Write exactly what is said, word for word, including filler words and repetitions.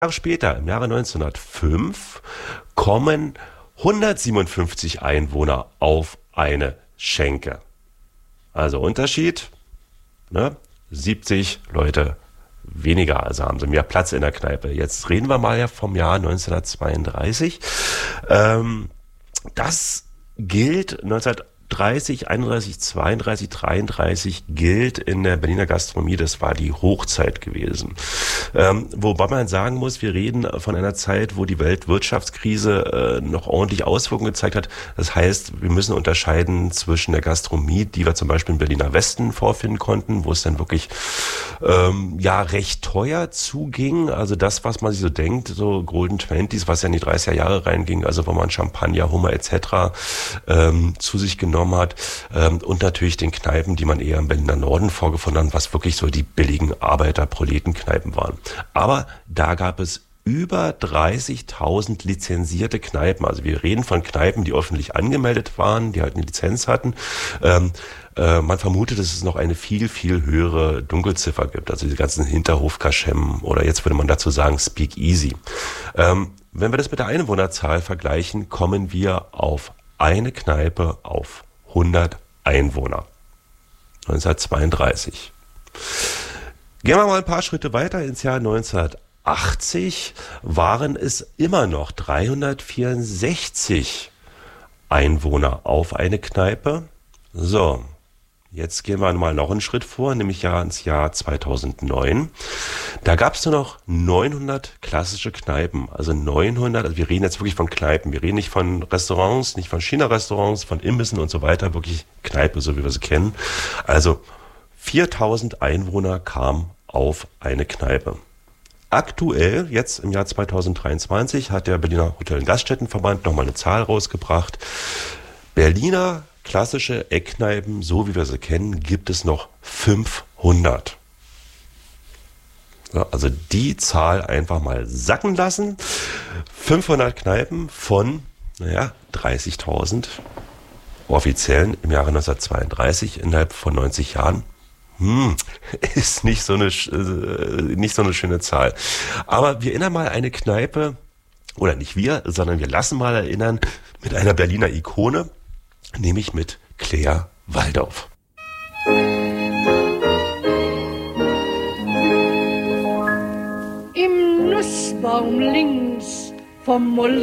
Jahre später, im Jahre neunzehnhundertfünf, kommen hundertsiebenundfünfzig Einwohner auf eine Schenke. Also Unterschied, ne? siebzig Leute weniger, also haben sie mehr Platz in der Kneipe. Jetzt reden wir mal ja vom Jahr neunzehnhundertzweiunddreißig. Ähm, das gilt neunzehnhundertdreißig, einunddreißig, zweiunddreißig, dreiunddreißig gilt in der Berliner Gastronomie, das war die Hochzeit gewesen. Ähm, wobei man sagen muss, wir reden von einer Zeit, wo die Weltwirtschaftskrise äh, noch ordentlich Auswirkungen gezeigt hat. Das heißt, wir müssen unterscheiden zwischen der Gastronomie, die wir zum Beispiel im Berliner Westen vorfinden konnten, wo es dann wirklich ähm, ja recht teuer zuging. Also das, was man sich so denkt, so Golden Twenties, was ja in die dreißiger Jahre reinging, also wo man Champagner, Hummer et cetera ähm, zu sich genommen hat, ähm, und natürlich den Kneipen, die man eher im Berliner Norden vorgefunden hat, was wirklich so die billigen Arbeiter-Proletenkneipen waren. Aber da gab es über dreißigtausend lizenzierte Kneipen. Also wir reden von Kneipen, die öffentlich angemeldet waren, die halt eine Lizenz hatten. Ähm, äh, man vermutet, dass es noch eine viel, viel höhere Dunkelziffer gibt. Also diese ganzen Hinterhof-Kaschem oder jetzt würde man dazu sagen Speakeasy. Ähm, wenn wir das mit der Einwohnerzahl vergleichen, kommen wir auf eine Kneipe auf hundert Einwohner. neunzehnhundertzweiunddreißig. Gehen wir mal ein paar Schritte weiter ins Jahr neunzehnhundertachtzig, waren es immer noch dreihundertvierundsechzig Einwohner auf eine Kneipe. So, jetzt gehen wir mal noch einen Schritt vor, nämlich ja ins Jahr zweitausendneun. Da gab es nur noch neunhundert klassische Kneipen, also neunhundert, also wir reden jetzt wirklich von Kneipen, wir reden nicht von Restaurants, nicht von China-Restaurants, von Imbissen und so weiter, wirklich Kneipe, so wie wir sie kennen. Also viertausend Einwohner kamen auf eine Kneipe. Aktuell, jetzt im Jahr zweitausenddreiundzwanzig, hat der Berliner Hotel- und Gaststättenverband nochmal eine Zahl rausgebracht. Berliner klassische Eckkneipen, so wie wir sie kennen, gibt es noch fünfhundert. Ja, also die Zahl einfach mal sacken lassen. fünfhundert Kneipen von, naja, dreißigtausend offiziellen im Jahre neunzehnhundertzweiunddreißig, innerhalb von neunzig Jahren. Hm, ist nicht so eine äh, nicht so eine schöne Zahl. Aber wir erinnern mal eine Kneipe, oder nicht wir, sondern wir lassen mal erinnern mit einer Berliner Ikone, nämlich mit Claire Waldauf. Im Nussbaum links vom Molin